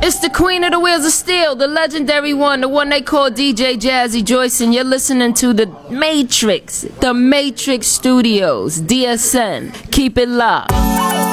It's the queen of the wheels of steel, the legendary one, the one they call DJ Jazzy Joyce, and you're listening to the Matrix Studios, DSN. Keep it locked.